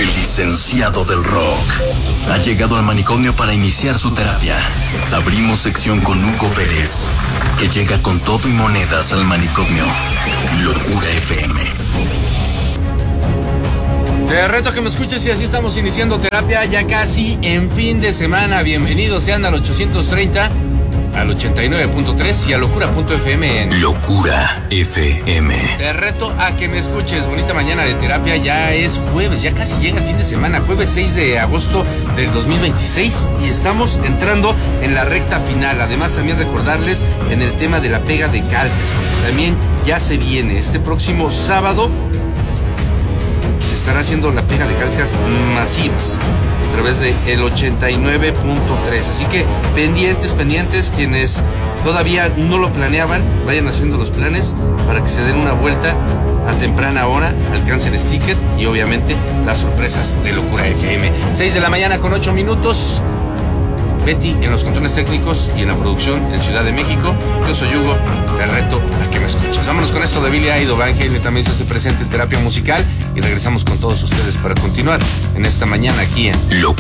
El licenciado del rock ha llegado al manicomio para iniciar su terapia. Abrimos sección con Hugo Pérez, que llega con todo y monedas al manicomio. Locura FM. Te reto a que me escuches y así estamos iniciando terapia ya casi en fin de semana. Bienvenidos sean al 830, al 89.3 y a locura.fm en Locura FM. Te reto a que me escuches. Bonita mañana de terapia. Ya es jueves, ya casi llega el fin de semana. Jueves 6 de agosto del 2026 y estamos entrando en la recta final. Además también recordarles en el tema de la pega de calcas, porque también ya se viene este próximo sábado. Se estará haciendo la pega de calcas masivas a través de el 89.3. Así que pendientes, quienes todavía no lo planeaban, vayan haciendo los planes para que se den una vuelta a temprana hora, alcancen sticker y obviamente las sorpresas de Locura FM. 6 de la mañana con 8 minutos. Betty en los controles técnicos y en la producción en Ciudad de México. Yo soy Hugo, te reto a que me escuches. Vámonos con esto de Billie Idol. Van Halen también se hace presente en terapia musical y regresamos con todos ustedes para continuar en esta mañana aquí en Locura.